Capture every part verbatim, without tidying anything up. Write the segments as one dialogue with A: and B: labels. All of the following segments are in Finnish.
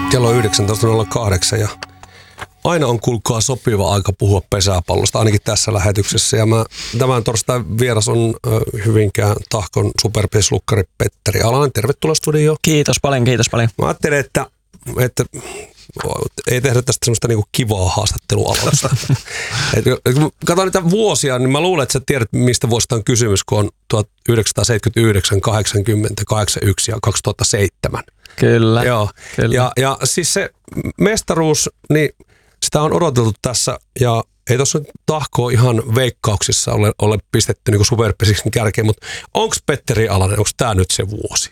A: Kello on yhdeksäntoista nolla kahdeksan ja aina on kuulkaa sopiva aika puhua pesäpallosta, ainakin tässä lähetyksessä. Ja mä, tämän torstain vieras on Hyvinkään Tahkon superpeslukkari Petteri Alanen. Tervetuloa studioon.
B: Kiitos paljon, kiitos paljon.
A: Mä ajattelin, että, että ei tehdä tästä semmoista niinku kivaa haastattelualoista. Kun katsotaan niitä vuosia, niin mä luulen, että sä tiedät, mistä vuosista on kysymys, kun on tuhatyhdeksänsataaseitsemänkymmentäyhdeksän, kahdeksankymmentä, kahdeksankymmentäyksi ja kaksituhattaseitsemän.
B: Kyllä.
A: Joo.
B: Kyllä.
A: Ja, ja siis se mestaruus, niin sitä on odoteltu tässä ja ei tuossa Tahkoa ihan veikkauksissa ole, ole pistetty niin superpesiksen kärkeen, mutta onko Petteri Alanen, onko tämä nyt se vuosi?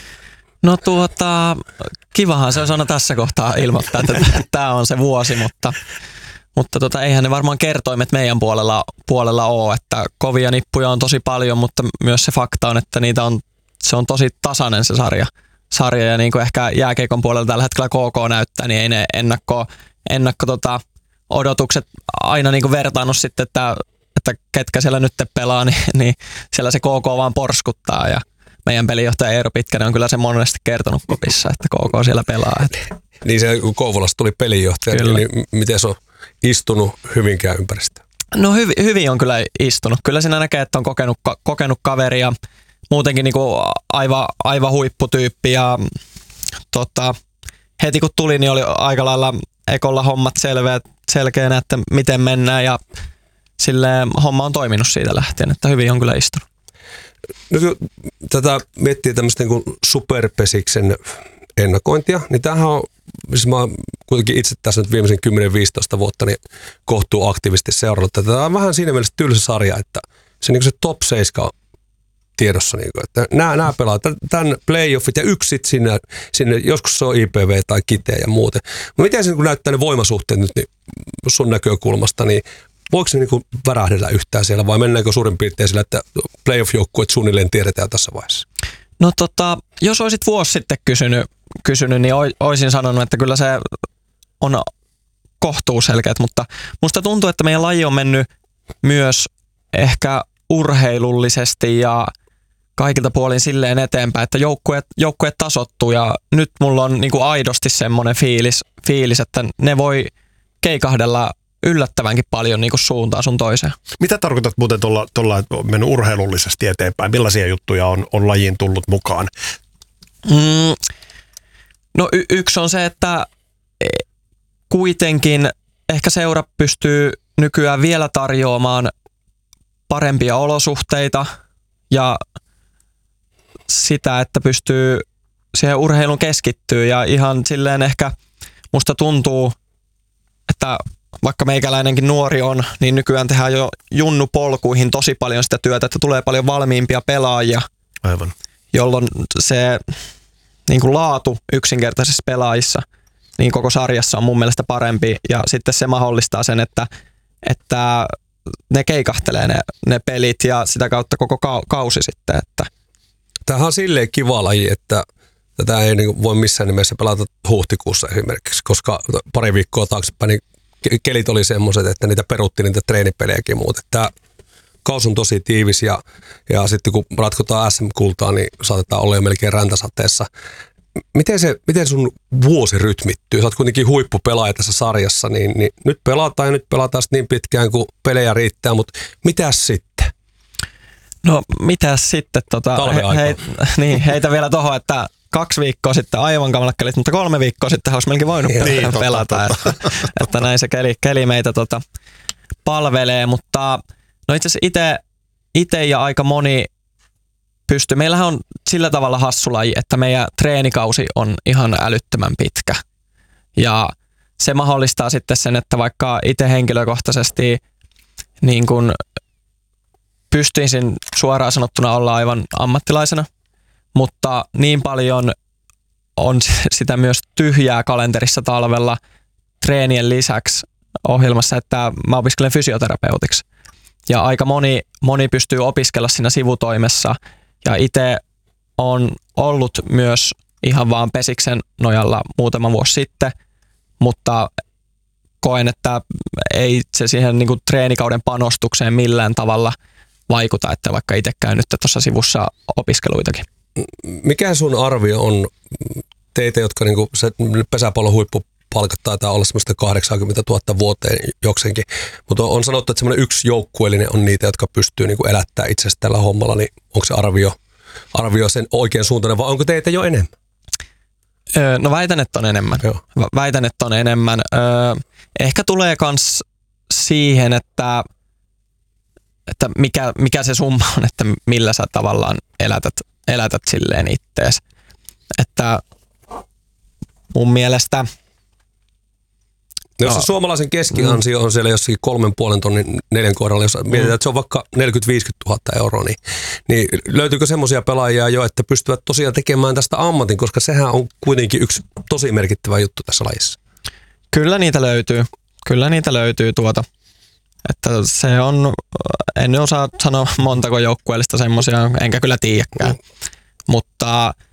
B: No tuota, kivahan se on aina tässä kohtaa ilmoittaa, että tämä on se vuosi, mutta, mutta tota, eihän ne varmaan kertoimet meidän puolella, puolella ole, että kovia nippuja on tosi paljon, mutta myös se fakta on, että niitä on, se on tosi tasainen se sarja. sarja ja niin kuin ehkä jääkiekon puolella tällä hetkellä K K näyttää, niin ei ne ennakko, ennakko tota, odotukset aina niin kuin vertaannut sitten, että, että ketkä siellä nyt pelaa, niin, niin siellä se K K vaan porskuttaa ja meidän pelijohtaja Eero Pitkänen on kyllä se monesti kertonut kopissa, että K K siellä pelaa. Että.
A: Niin se kun Kouvolasta tuli pelijohtaja, kyllä. Niin miten se on istunut Hyvinkään ympäristöön?
B: No hyvi, hyvin on kyllä istunut. Kyllä siinä näkee, että on kokenut, kokenut kaveria. Muutenkin niin kuin aivan, aivan huipputyyppi ja tota, heti kun tuli, niin oli aika lailla ekolla hommat selveät, selkeänä, että miten mennään ja silleen homma on toiminut siitä lähtien, että hyvin on kyllä istunut.
A: Nyt kun tätä miettii tämmöistä niin kuin superpesiksen ennakointia, niin tämähän on, siis mä oon kuitenkin itse tässä nyt viimeisen kymmenen viisitoista vuotta niin kohtuu aktiivisesti seurannut. Tämä on vähän siinä mielessä tylsä sarja, että se, niin kuin se top seitsemän on tiedossa, niin kuin, että nämä, nämä pelaa tämän playoffit ja yksit sinne, sinne, joskus se on I P V tai Kiteä ja muuten. Mutta miten se niin näyttää ne voimasuhteet nyt niin sun näkökulmasta, niin voiko se niin kuin värähdellä yhtään siellä vai mennäänkö suurin piirtein sillä, että playoff-joukkueet suunnilleen tiedetään tässä vaiheessa?
B: No tota, jos olisit vuosi sitten kysynyt, kysynyt niin olisin sanonut, että kyllä se on kohtuu selkeät, mutta musta tuntuu, että meidän laji on mennyt myös ehkä urheilullisesti ja kaikilta puolin silleen eteenpäin, että joukkueet, joukkueet tasottuu ja nyt mulla on niin kuin aidosti semmoinen fiilis, fiilis, että ne voi keikahdella yllättävänkin paljon niin kuin suuntaan sun toiseen.
C: Mitä tarkoitat muuten tuolla, tuolla että on mennyt urheilullisesti eteenpäin? Millaisia juttuja on, on lajiin tullut mukaan?
B: Mm, no y- yksi on se, että kuitenkin ehkä seura pystyy nykyään vielä tarjoamaan parempia olosuhteita ja sitä, että pystyy siihen urheiluun keskittyä ja ihan silleen ehkä musta tuntuu, että vaikka meikäläinenkin nuori on, niin nykyään tehdään jo junnupolkuihin tosi paljon sitä työtä, että tulee paljon valmiimpia pelaajia,
C: aivan,
B: jolloin se niin kuin laatu yksinkertaisissa pelaajissa niin koko sarjassa on mun mielestä parempi ja sitten se mahdollistaa sen, että, että ne keikahtelee ne, ne pelit ja sitä kautta koko kausi sitten. Että.
A: Tämähän on silleen kiva laji, että tätä ei niin voi missään nimessä pelata huhtikuussa esimerkiksi, koska pari viikkoa taaksepäin niin kelit oli semmoiset, että niitä peruttiin niitä treenipelejäkin muuten. Tämä kausi on tosi tiivis ja, ja sitten kun ratkotaan S M-kultaa, niin saatetaan olla jo melkein räntäsateessa. Miten, se, miten sun vuosi rytmittyy? Sä oot kuitenkin huippupelaaja tässä sarjassa, niin, niin nyt pelataan ja nyt pelataan niin pitkään kuin pelejä riittää, mutta mitäs sitten?
B: No mitäs sitten? Tota, he, he, niin, heitä vielä tohon, että kaksi viikkoa sitten aivan kamalat kelit, mutta kolme viikkoa sitten olisi melkein voinut niin, pelata, pelata totta, totta. Että, että näin se keli, keli meitä tota, palvelee, mutta no itse asiassa ite, ite ja aika moni pystyy. Meillähän on sillä tavalla hassu laji, että meidän treenikausi on ihan älyttömän pitkä ja se mahdollistaa sitten sen, että vaikka itse henkilökohtaisesti niin kun pystyisin suoraan sanottuna olla aivan ammattilaisena, mutta niin paljon on sitä myös tyhjää kalenterissa talvella treenien lisäksi ohjelmassa, että mä opiskelen fysioterapeutiksi. Ja aika moni, moni pystyy opiskella siinä sivutoimessa ja itse on ollut myös ihan vaan pesiksen nojalla muutama vuosi sitten, mutta koen, että ei se siihen niin kuin treenikauden panostukseen millään tavalla vaikuta, että vaikka itse käyn nyt tuossa sivussa opiskeluitakin.
A: Mikä sun arvio on teitä, jotka niinku, se pesäpallon huippupalkat taitaa olla semmoista kahdeksankymmentätuhatta vuoteen jokseenkin. Mutta on sanottu, että semmoinen yksi joukkueellinen on niitä, jotka pystyy niinku elättämään itsensä tällä hommalla, niin onko se arvio, arvio sen oikein suuntainen vai onko teitä jo enemmän?
B: Öö, no väitän, että on enemmän. Joo. Väitän, että on enemmän. Öö, ehkä tulee kans siihen, että, että mikä, mikä se summa on, että millä sä tavallaan elätät, elätät silleen ittees. Että mun mielestä...
A: No, jos no. se suomalaisen keskiansio on siellä jossakin kolmen puolen tonnin neljän kohdalla, jos mietitään, mm. että se on vaikka neljäkymmentä viisikymmentä tuhatta euroa, niin, niin löytyykö semmoisia pelaajia jo, että pystyvät tosiaan tekemään tästä ammatin, koska sehän on kuitenkin yksi tosi merkittävä juttu tässä lajissa. Kyllä
B: niitä löytyy. Kyllä niitä löytyy tuota. Että se on, en osaa sanoa montako joukkueellista semmoisia, enkä kyllä tiedäkään. Mm. Mutta